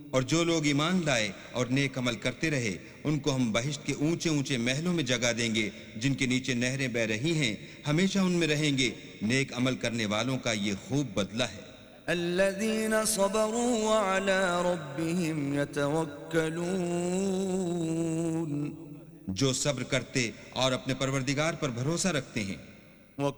और जो लोग ईमान लाए और नेक अमल करते रहे उनको हम बहिश्त के ऊंचे ऊंचे महलों में जगह देंगे जिनके नीचे नहरें बह रही हैं, हमेशा उनमें रहेंगे। नेक अमल करने वालों का ये खूब बदला है। अल्लज़ीना सबरू व अला रब्बिहिम यतवक्कलून, जो सब्र करते और अपने परवरदिगार पर भरोसा रखते हैं।